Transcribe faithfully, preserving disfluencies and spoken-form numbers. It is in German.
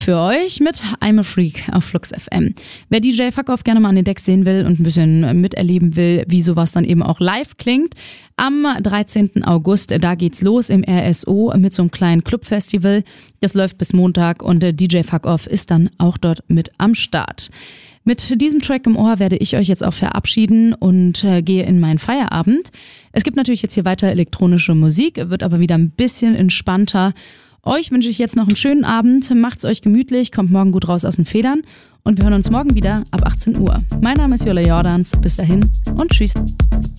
Für euch mit I'm a Freak auf Flux F M. Wer D J Fuck Off gerne mal an den Decks sehen will und ein bisschen miterleben will, wie sowas dann eben auch live klingt, am dreizehnten August, da geht's los im R S O mit so einem kleinen Clubfestival. Das läuft bis Montag und D J Fuck Off ist dann auch dort mit am Start. Mit diesem Track im Ohr werde ich euch jetzt auch verabschieden und äh, gehe in meinen Feierabend. Es gibt natürlich jetzt hier weiter elektronische Musik, wird aber wieder ein bisschen entspannter. Euch wünsche ich jetzt noch einen schönen Abend, macht's euch gemütlich, kommt morgen gut raus aus den Federn und wir hören uns morgen wieder ab achtzehn Uhr. Mein Name ist Jola Jordans, bis dahin und tschüss.